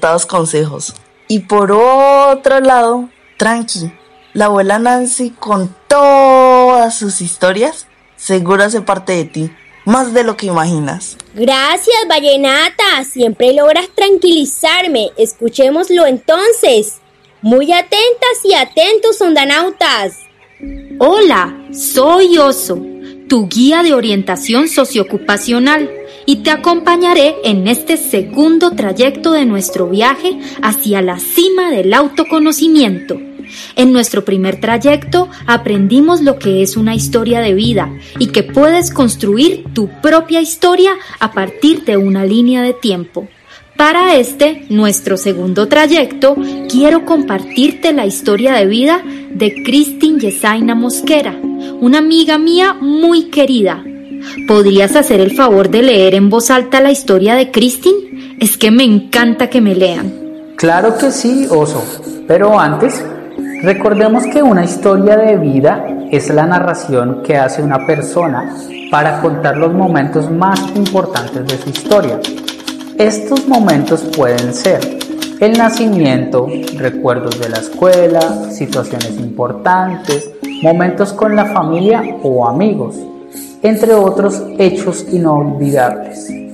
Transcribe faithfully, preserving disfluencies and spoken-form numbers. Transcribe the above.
acertados consejos. Y por otro lado, tranqui, la abuela Nancy con todas sus historias seguro hace parte de ti, más de lo que imaginas. Gracias, Vallenata, siempre logras tranquilizarme. Escuchémoslo entonces. Muy atentas y atentos, ondanautas. Hola, soy Oso, tu guía de orientación socioocupacional, y te acompañaré en este segundo trayecto de nuestro viaje hacia la cima del autoconocimiento. En nuestro primer trayecto aprendimos lo que es una historia de vida y que puedes construir tu propia historia a partir de una línea de tiempo. Para este, nuestro segundo trayecto, quiero compartirte la historia de vida de Cristin Yesaina Mosquera, una amiga mía muy querida. ¿Podrías hacer el favor de leer en voz alta la historia de Cristin? Es que me encanta que me lean. Claro que sí, Oso, pero antes, recordemos que una historia de vida es la narración que hace una persona para contar los momentos más importantes de su historia. Estos momentos pueden ser el nacimiento, recuerdos de la escuela, situaciones importantes, momentos con la familia o amigos, entre otros hechos inolvidables.